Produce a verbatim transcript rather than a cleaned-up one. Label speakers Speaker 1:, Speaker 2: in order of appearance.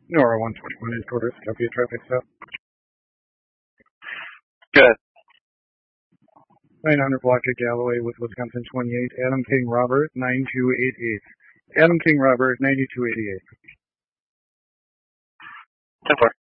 Speaker 1: Nora one twenty-one is quarters, copy a traffic stop.
Speaker 2: Good.
Speaker 1: nine hundred block at Galloway with Wisconsin twenty-eight, Adam King Robert, nine two eight eight. Adam King Robert, ninety-two eighty-eight.
Speaker 2: ten four.